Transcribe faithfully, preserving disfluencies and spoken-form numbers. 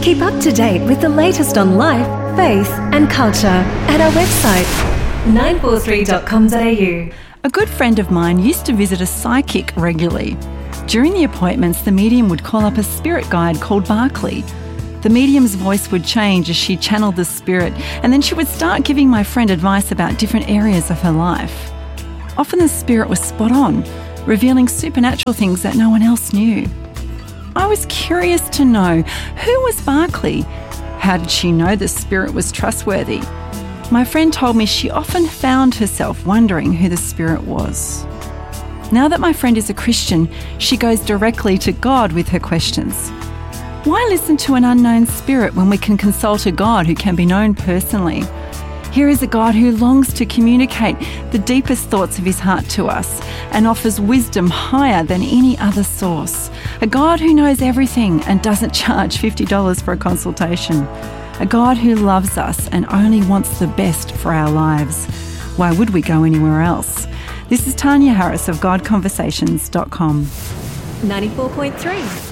Keep up to date with the latest on life, faith and culture at our website, nine four three dot com dot a u. A good friend of mine used to visit a psychic regularly. During the appointments, the medium would call up a spirit guide called Barclay. The medium's voice would change as she channeled the spirit, and then she would start giving my friend advice about different areas of her life. Often the spirit was spot on, revealing supernatural things that no one else knew. I was curious to know, who was Barclay? How did she know the spirit was trustworthy? My friend told me she often found herself wondering who the spirit was. Now that my friend is a Christian, she goes directly to God with her questions. Why listen to an unknown spirit when we can consult a God who can be known personally? Here is a God who longs to communicate the deepest thoughts of his heart to us and offers wisdom higher than any other source. A God who knows everything and doesn't charge fifty dollars for a consultation. A God who loves us and only wants the best for our lives. Why would we go anywhere else? This is Tanya Harris of God Conversations dot com. ninety-four point three